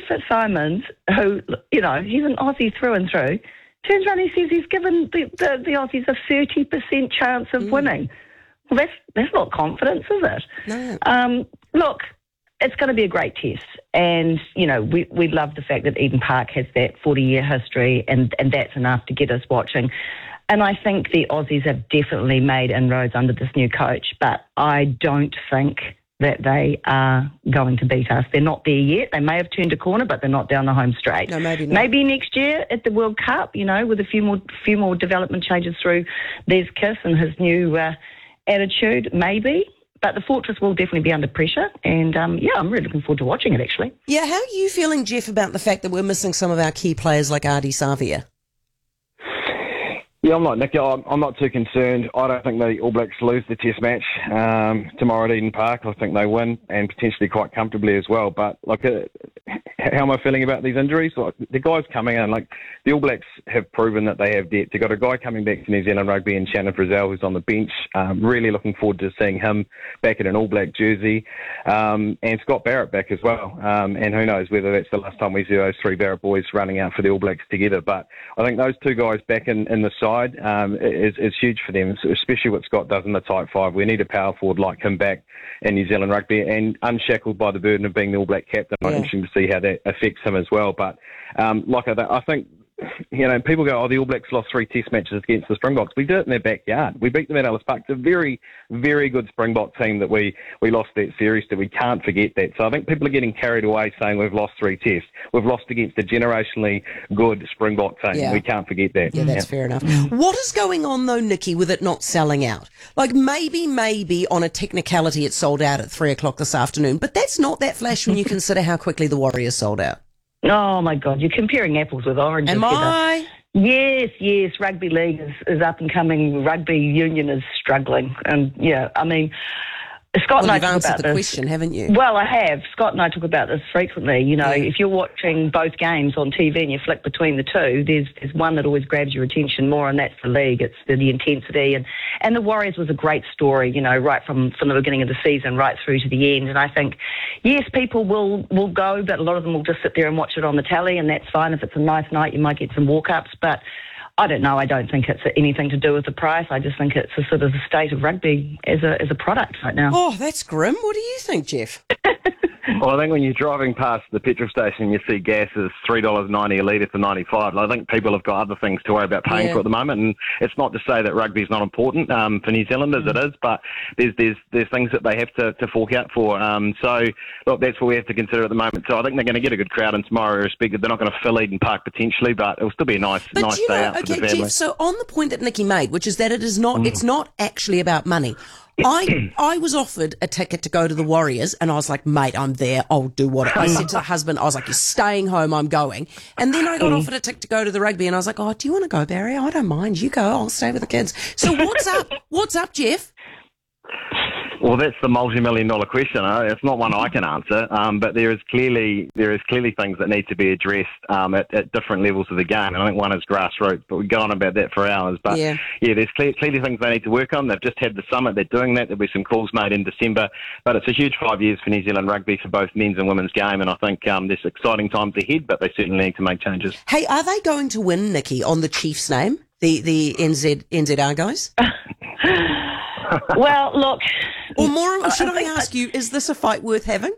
Fitzsimons, who, he's an Aussie through and through, turns around and he says he's given the Aussies a 30% chance of winning. Well, that's not confidence, is it? No. Look, it's going to be a great test. And, we love the fact that Eden Park has that 40-year history, and that's enough to get us watching. And I think the Aussies have definitely made inroads under this new coach, but I don't think that they are going to beat us. They're not there yet. They may have turned a corner, but they're not down the home straight. No, maybe not. Maybe next year at the World Cup, with a few more development changes through Les Kiss and his new attitude, maybe. But the Fortress will definitely be under pressure, and I'm really looking forward to watching it, actually. Yeah, how are you feeling, Jeff, about the fact that we're missing some of our key players like Ardie Savea? Yeah, I'm like Nick. I'm not too concerned. I don't think the All Blacks lose the Test match tomorrow at Eden Park. I think they win, and potentially quite comfortably as well. But how am I feeling about these injuries? The guys coming in, the All Blacks have proven that they have depth. They've got a guy coming back to New Zealand Rugby in Shannon Frizzell who's on the bench. Really looking forward to seeing him back in an All Black jersey, and Scott Barrett back as well. And who knows whether that's the last time we see those three Barrett boys running out for the All Blacks together. But I think those two guys back in the side is huge for them, especially what Scott does in the tight five. We need a power forward like him back in New Zealand Rugby and unshackled by the burden of being the All Black captain. Yeah. Interesting to see how that affects him as well. But I think, people go, the All Blacks lost 3 Test matches against the Springboks. We did it in their backyard. We beat them at Ellis Park. It's a very, very good Springbok team that we lost that series to. We can't forget that. So I think people are getting carried away saying we've lost 3 Tests. We've lost against a generationally good Springbok team. Yeah. We can't forget that. Yeah, that's fair enough. What is going on, though, Nikki, with it not selling out? Maybe on a technicality it sold out at 3 o'clock this afternoon, but that's not that flash when you consider how quickly the Warriors sold out. Oh, my God, you're comparing apples with oranges. Am I? Yes. Rugby league is up and coming. Rugby union is struggling. And, Scott and I talk about the question, haven't you? Well, I have. Scott and I talk about this frequently. If you're watching both games on TV and you flick between the two, there's one that always grabs your attention more, and that's the league. It's the intensity. And the Warriors was a great story, right from the beginning of the season right through to the end. And I think, yes, people will go, but a lot of them will just sit there and watch it on the telly, and that's fine. If it's a nice night, you might get some walk-ups, but I don't know. I don't think it's anything to do with the price. I just think it's a sort of the state of rugby as a product right now. Oh, that's grim. What do you think, Jeff? Well, I think when you're driving past the petrol station, you see gas is $3.90 a litre for 95. I think people have got other things to worry about paying for at the moment, and it's not to say that rugby is not important for New Zealanders. It is, but there's things that they have to fork out for. So, look, that's what we have to consider at the moment. So I think they're going to get a good crowd in tomorrow, irrespective. They're not going to fill Eden Park potentially, but it'll still be a nice day out for the family. Jeff, so on the point that Nikki made, which is that it is not, it's not actually about money. I was offered a ticket to go to the Warriors, and I was like, mate, I'm there. I'll do what I said to the husband. I was like, you're staying home. I'm going. And then I got offered a ticket to go to the rugby, and I was like, oh, do you want to go, Barry? I don't mind. You go. I'll stay with the kids. So what's up? What's up, Jeff? Well, that's the multi-million-dollar question. It's not one I can answer, but there is clearly things that need to be addressed at different levels of the game. And I think one is grassroots, but we go on about that for hours. But there's clearly things they need to work on. They've just had the summit. They're doing that. There'll be some calls made in December. But it's a huge 5 years for New Zealand rugby for both men's and women's game. And I think there's exciting times ahead, but they certainly need to make changes. Hey, are they going to win, Nikki, on the Chiefs' name, the NZR guys? Well, look. Or more, should I ask you, is this a fight worth having?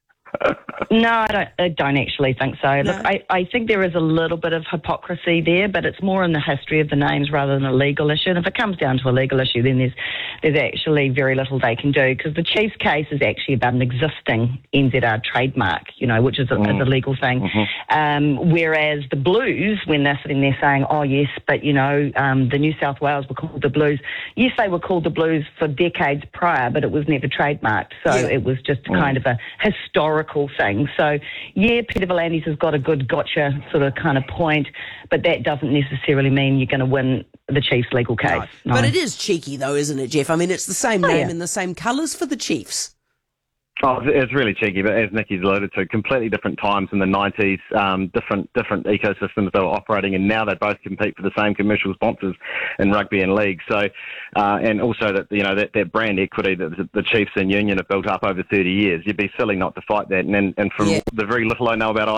No, I don't actually think so. No. Look, I think there is a little bit of hypocrisy there, but it's more in the history of the names rather than a legal issue. And if it comes down to a legal issue, then there's actually very little they can do, because the Chiefs case is actually about an existing NZR trademark, which is a legal thing. Whereas the Blues, when they're sitting there saying, oh, yes, but, the New South Wales were called the Blues. Yes, they were called the Blues for decades prior, but it was never trademarked. So it was just kind of a historical thing. So, Peter V'landys has got a good gotcha sort of kind of point, but that doesn't necessarily mean you're going to win the Chiefs legal case. No. But it is cheeky, though, isn't it, Jeff? I mean, it's the same name and the same colours for the Chiefs. Oh, it's really cheeky, but as Nikki's alluded to, completely different times in the 90s, different ecosystems they were operating in. Now they both compete for the same commercial sponsors in rugby and league. So, and also that brand equity that the Chiefs and Union have built up over 30 years. You'd be silly not to fight that. And from the very little I know about